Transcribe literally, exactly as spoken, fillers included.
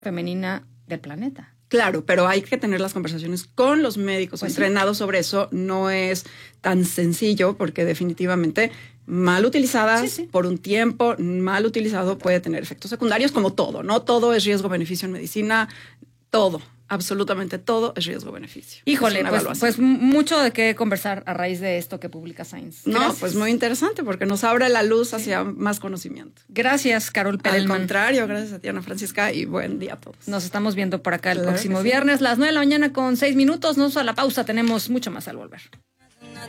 femenina del planeta. Claro, pero hay que tener las conversaciones con los médicos Pues entrenados sí. sobre eso. No es tan sencillo porque definitivamente mal utilizadas Sí, sí. por un tiempo, mal utilizado puede tener efectos secundarios como todo, ¿no? Todo es riesgo-beneficio en medicina, todo. Absolutamente todo es riesgo-beneficio. Híjole, Es pues, evaluación. pues mucho de qué conversar a raíz de esto que publica Science. No, Gracias. pues muy interesante porque nos abre la luz hacia sí. más conocimiento. Gracias, Carol Perelman. Al contrario, gracias a ti, Ana Francisca, y buen día a todos. Nos estamos viendo por acá el Claro próximo sí. viernes, las nueve de la mañana con seis minutos. Nos vamos a la pausa, tenemos mucho más al volver.